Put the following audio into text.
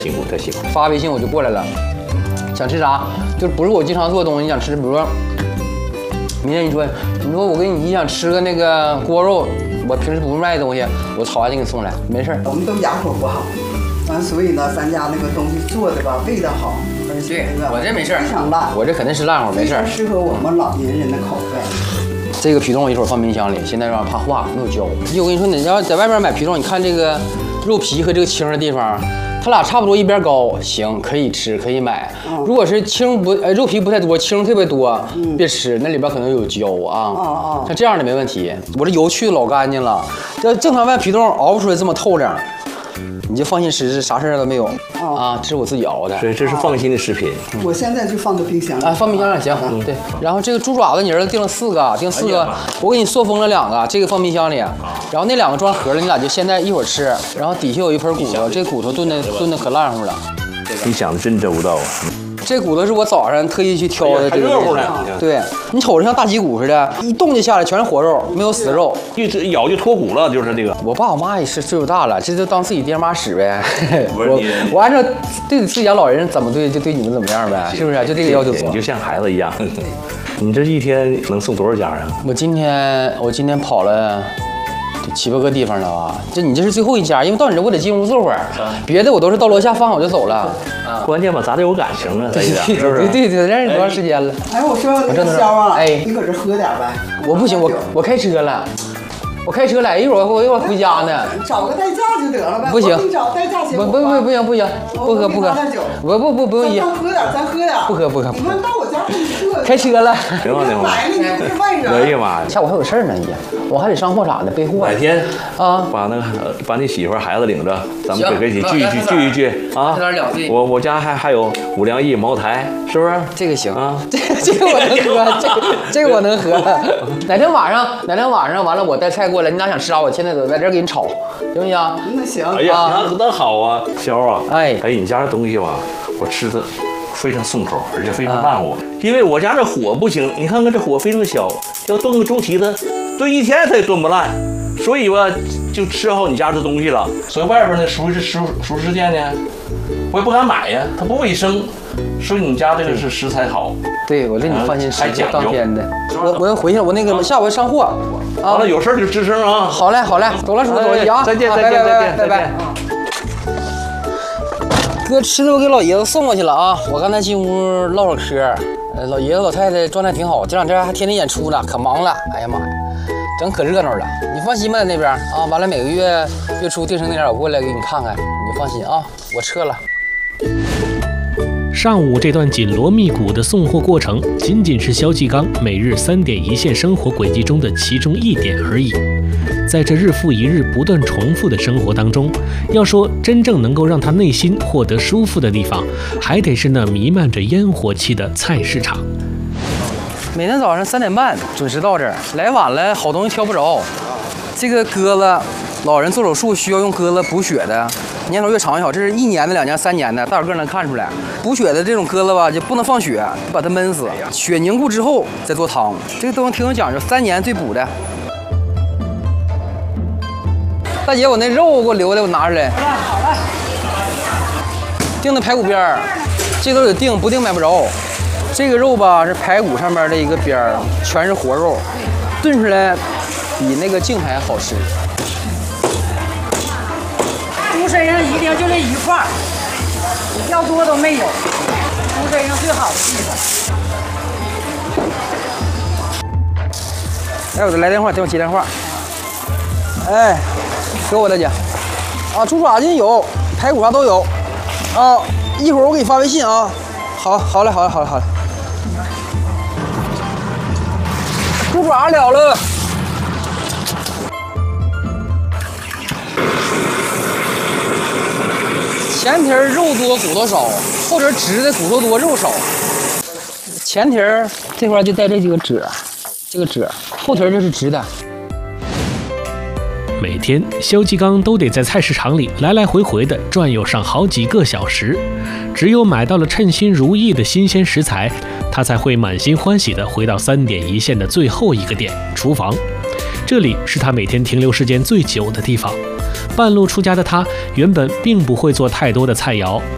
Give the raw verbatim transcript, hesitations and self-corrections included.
辛苦，特辛苦。 发微信我就过来了，想吃啥？就不是我经常做的东西，你想吃，比如说，明天你说，你说我给你想吃个那个锅肉，我平时不卖的东西，我炒完就给你送来，没事。 我们都牙口不好，完所以呢，咱家那个东西做的吧，味道好，而且那个我这没事， 非常辣， 我这肯定是烂活，没事， 适合我们老年人的口味。 这个皮冻一会儿放冰箱里，现在让怕化，没有胶。我跟你说，你要在外面买皮冻，你看这个肉皮和这个青的地方。它俩差不多一边高，行，可以吃，可以买。嗯、如果是青不，呃，肉皮不太多，青特别多，嗯、别吃，那里边可能有胶啊。哦哦，像这样的没问题。我这油去的老干净了，这正常外皮冻熬不出来这么透亮，你就放心吃，啥事儿都没有。哦、啊，这是我自己熬的， 所以这是放心的食品。 嗯、我现在就放到冰箱里。 啊，放冰箱里行。嗯，对。然后这个猪爪子，你儿子订了四个，订四个，我给你塑封了两个，这个放冰箱里。然后那两个装盒了，你俩就现在一会儿吃。然后底下有一盆骨头，这骨头炖的炖的可烂乎了。 你想的真周到啊！ 这骨头是我早上特意去挑的， 还热乎呢。 对，你瞅着像大脊骨似的，一动就下来，全是活肉，没有死肉， 一咬就脱骨了，就是这个。 我爸我妈也是岁数大了，这就当自己爹妈使呗。我我按照对自己家老人怎么对，就对你们怎么样呗，是不是？就这个要求。 你就像孩子一样。你这一天能送多少家啊？ 我今天我今天跑了。七八个地方了啊！这你这是最后一家，因为到你这我得进屋坐会儿，别的我都是到楼下放好就走了。 啊，关键吧，咱得有感情啊， 对对对对对，认识多长时间了？ 哎，我说那个肖啊， 哎， 你搁这喝点呗。 我不行，我我开车了，我开车来，一会儿我一会儿回家呢。 找个代驾就得了呗。 不行， 你找代驾行不不不不行不行，不喝不喝，不不不不用咱喝点，咱喝点。 不喝不喝。 你们到我家喝。 开车了。 行了行了。 来了，你不是外人。 哎呀妈呀！ 下午还有事儿呢，也，我还得上货啥的，备货。 哪天啊， 把那个把你媳妇孩子领着，咱们可以一起聚一聚聚一聚啊！我我家还还有五粮液、茅台，是不是？ 这个行啊，这个这个我能喝，这个这个我能喝。哪天晚上哪天晚上完了，我带菜过来，你俩想吃啥？我现在都在这给你炒，行不行？ 那行。 哎呀，那那好啊，肖啊， 哎哎，你家的东西吧，我吃的非常顺口，而且非常慢活。因为我家这火不行，你看看这火非常小，要炖个猪蹄子，炖一天它也炖不烂。所以吧，就吃好你家这东西了。所以外边那熟食熟熟食店呢，我也不敢买呀，它不卫生。所以你家这个是食材好。 对，我这你放心， 还讲究当天的。我我要回去了，我那个下午上货。 完了有事就吱声啊。 好嘞好嘞，走了叔走了啊， 再见再见再见拜拜。哥吃的我给老爷子送过去了啊，我刚才进屋唠会嗑，呃，老爷子老太太状态挺好，这两天还天天演出呢，可忙了。哎呀妈呀，整可热闹了。你放心吧，在那边啊，完了每个月月初定成那点我过来给你看看，你放心啊，我撤了。 上午这段紧锣密鼓的送货过程，仅仅是肖继刚每日三点一线生活轨迹中的其中一点而已。在这日复一日不断重复的生活当中，要说真正能够让他内心获得舒服的地方，还得是那弥漫着烟火气的菜市场。 每天早上三点半准时到这儿，来晚了好东西挑不着。这个鸽子，老人做手术需要用鸽子补血的，年头越长越好。这是一年的、两年、三年的，大伙个能看出来。补血的这种鸽子吧，就不能放血，把它闷死，血凝固之后再做汤。这个东西挺有讲究，三年最补的。大姐，我那肉给我留的，我拿出来。好了，好了。订的排骨边儿，这都得订，不订买不着。这个肉吧是排骨上面的一个边儿，全是活肉，炖出来比那个净排好吃。 猪身上一定就这一块，要多都没有。猪身上最好的地方。 哎，我再来电话，等我接电话。哎，给我大姐。啊，猪爪筋有，排骨啥都有。啊，一会儿我给你发微信啊。好，好嘞，好嘞，好嘞，好嘞。猪爪了了。前蹄肉多骨头少，后蹄直的骨头多肉少。前蹄这块就带这几个褶，这个褶，后蹄这是直的。 每天，肖继刚都得在菜市场里来来回回的转悠上好几个小时，只有买到了称心如意的新鲜食材，他才会满心欢喜地回到三点一线的最后一个店——厨房。这里是他每天停留时间最久的地方。半路出家的他，原本并不会做太多的菜肴，